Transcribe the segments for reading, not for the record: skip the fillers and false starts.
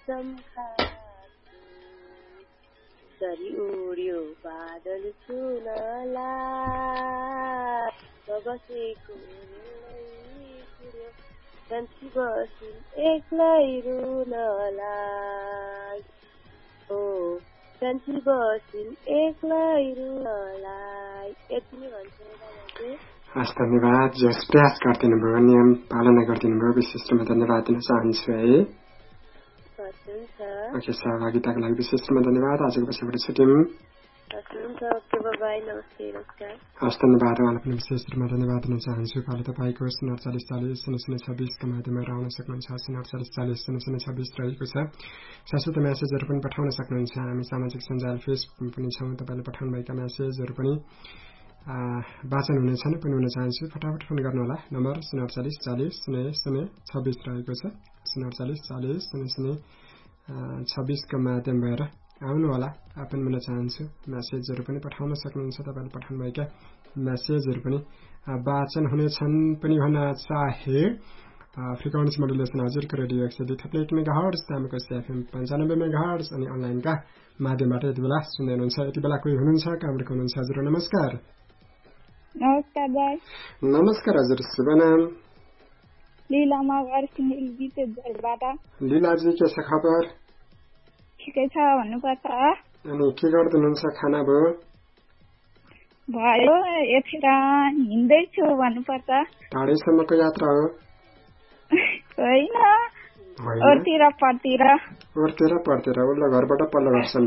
Sorry उड्यो बादल सुनलाई बसेको जान्छी बसिन् एक्लै रुनलाई ओ जान्छी बसिन् एक्लै रुनलाई यति नै भन्छु। हस् धन्यवाद। जस प्रयास गरिदिनु भयो, नियम पालना गरिदिनु भयो, विशेषमा धन्यवाद दिन चाहन्छु है। ओके, सहभागिताको लागि विशेषमा धन्यवाद। आजको बसेबाट छुट्यौँ। हस् धन्यवाद। उहाँलाई पनि विशेष रूपमा धन्यवाद दिन चाहन्छु। पालो तपाईँको 048400026 माध्यमबाट आउन सक्नुहुन्छ। 048400026 रहेको छ। शाश्वत म्यासेजहरू पनि पठाउन सक्नुहुन्छ। हामी सामाजिक सञ्जाल फेसबुकमा पनि छौँ। तपाईँले पठाउनुभएका म्यासेजहरू पनि वाचन हुनेछन् पनि हुन चाहन्छु। फटाफट फोन गर्नुहोला। नम्बर 048400026 रहेको छ। 048400026 को माध्यम भएर आउनुहोला। पनि भन्न चाहन्छु। म्यासेजहरू पनि पठाउन सक्नुहुन्छ। तपाईँले पठाउनुभएका म्यासेजहरू पनि वाचन हुनेछन् पनि भन्न चाहे। फ्रिक्वेन्सी मोडुलेसन हजुरको रेडियो 102.1 मेगाहर्ज, दामोको एफएम 95 मेगाहर्ज अनि अनलाइनका माध्यमबाट यति बेला सुन्दै हुनुहुन्छ। यति बेला कोही हुनुहुन्छ, कहाँबाट हुनुहुन्छ? हजुर नमस्कार। नमस्कार दाइ। नमस्कार हजुर, शुभ नाम? लीला मगर सिंहबाट। लीलाजी के छ खबर? ठिकै छ भन्नुपर्छ। अनि के गर्दै हुनुहुन्छ? खाना भयो? भयो, यतिर हिँड्दैछु भन्नुपर्छ। टाढैसम्मको यात्रा हो? होइन, ओरतिर परतिर। ओरतिर परतिर, उल्लो घरबाट पल्लो घरसम्म।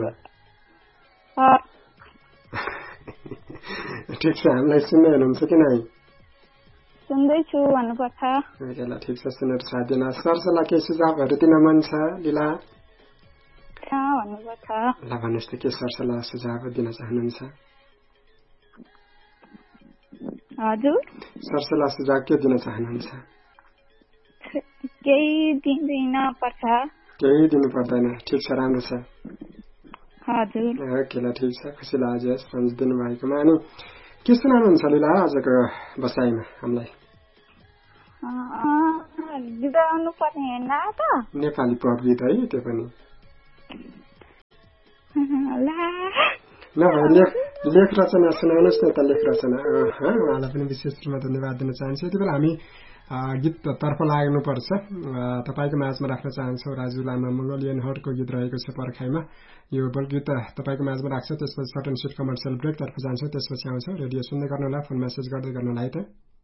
ठिक छ, हामीलाई सुन्दै हुनुहुन्छ कि नै? सुन्दैछु भन्नुपर्छ। ठिक छ, सुनेर साथ दिन। सरसल्लाह केही सुझावहरू दिन मन छ लीला? भन्नुपर्छ। ल भन्नुहोस् त, के सरसल्लाह सुझाव दिन चाहनुहुन्छ? हजुर, सरसल्लाह सुझाव के दिन चाहनुहुन्छ? केही दिँदैन पर्छ। केही दिनु पर्दैन। ठिक छ, राम्रो छ। हजुर। ओके, ल ठिक छ, खुसी लाग्यो सम्झिदिनु भएकोमा। अनि के सुनाउनुहुन्छ लीला आजको बसाइमा हामीलाई? नेपाली पप गीत है, त्यो पनि लेख रचना सुनाउनुहोस् न त। लेख रचना उहाँलाई पनि विशेष रूपमा धन्यवाद दिन चाहन्छु। यति बेला हामी गीततर्फ लाग्नुपर्छ। तपाईँको माझमा राख्न चाहन्छौँ राजु लामा मङ्गोलियनहरूको गीत रहेको छ पर्खाइमा। यो गीत तपाईँको माझमा राख्छ। त्यसपछि सर्ट एन्ड स्विट कमर्सियल ब्रेकतर्फ जान्छौँ। त्यसपछि आउँछौँ। रेडियो सुन्दै गर्नुहोला, फोन मेसेज गर्दै गर्नुहोला है त।